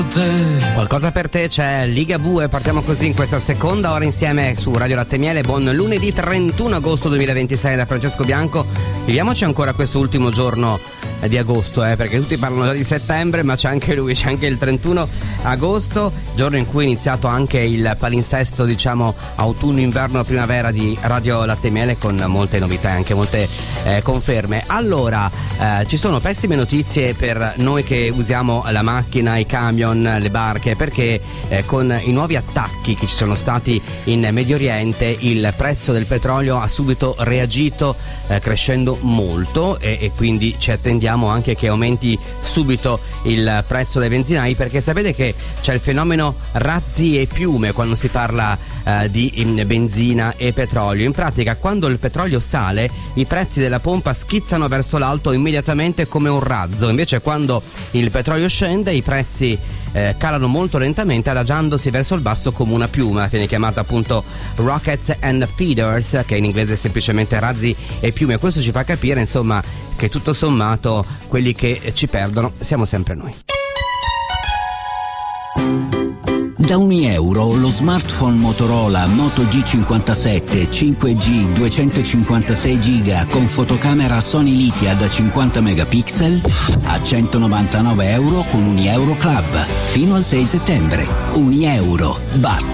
Qualcosa per te, c'è Ligabue. Partiamo così in questa seconda ora insieme su Radio Latte e Miele. Buon lunedì 31 agosto 2026 da Francesco Bianco. Viviamoci ancora questo ultimo giorno di agosto, perché tutti parlano già di settembre, ma c'è anche lui, c'è anche il 31 agosto, giorno in cui è iniziato anche il palinsesto, diciamo, autunno-inverno-primavera di Radio Latte e Miele, con molte novità e anche molte conferme. Allora, ci sono pessime notizie per noi che usiamo la macchina, i camion, le barche, perché con i nuovi attacchi che ci sono stati in Medio Oriente il prezzo del petrolio ha subito reagito crescendo molto e quindi ci attendiamo anche che aumenti subito il prezzo dei benzinai, perché sapete che c'è il fenomeno razzi e piume quando si parla di benzina e petrolio. In pratica, quando il petrolio sale, i prezzi della pompa schizzano verso l'alto immediatamente come un razzo, invece quando il petrolio scende i prezzi calano molto lentamente, adagiandosi verso il basso come una piuma. Viene chiamata appunto rockets and feeders, che in inglese è semplicemente razzi e piume. Questo ci fa capire, insomma, che tutto sommato quelli che ci perdono siamo sempre noi. Da €1 lo smartphone Motorola Moto G57 5G 256 GB con fotocamera Sony Litia da 50 megapixel a €199 con Unieuro Club fino al 6 settembre. Unieuro,